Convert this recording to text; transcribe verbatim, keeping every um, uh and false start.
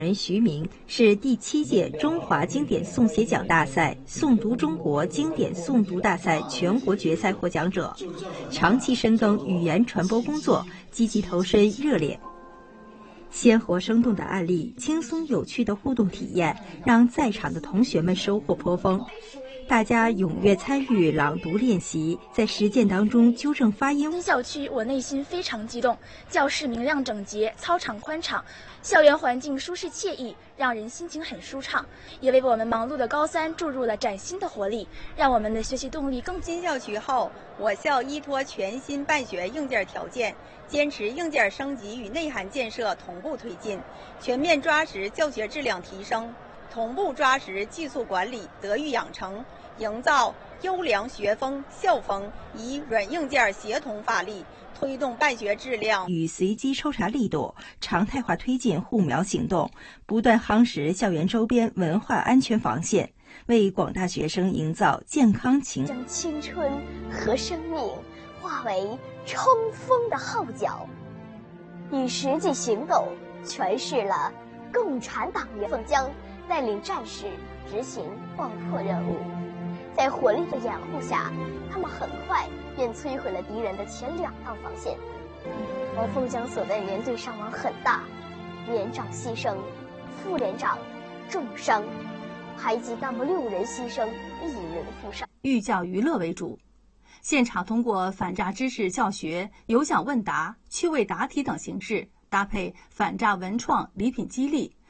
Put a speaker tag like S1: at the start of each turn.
S1: 人徐明是第七届中华经典诵写奖大赛诵读中国经典诵读大赛全国决赛获奖者，长期深耕语言传播工作，积极投身热烈。鲜活生动的案例，轻松有趣的互动体验，让在场的同学们收获颇丰。大家踊跃参与朗读练习，在实践当中纠正发音。
S2: 新校区，我内心非常激动。教室明亮整洁，操场宽敞，校园环境舒适惬意，让人心情很舒畅，也为我们忙碌的高三注入了崭新的活力，让我们的学习动力更。
S3: 新校区后，我校依托全新办学硬件条件，坚持硬件升级与内涵建设同步推进，全面抓实教学质量提升，同步抓实技术管理、德育养成，营造优良学风校风，以软硬件协同发力，推动办学质量
S1: 与随机抽查力度，常态化推进护苗行动，不断夯实校园周边文化安全防线，为广大学生营造健康情。
S4: 将青春和生命化为冲锋的号角，以实际行动诠释了共产党员凤江带领战士执行爆破任务。在火力的掩护下，他们很快便摧毁了敌人的前两道防线。而凤江所在连队伤亡很大，连长牺牲，副连长重伤，排级干部六人牺牲，一人负伤。
S5: 寓教于乐为主，现场通过反诈知识教学、有奖问答、趣味答题等形式，搭配反诈文创礼品激励，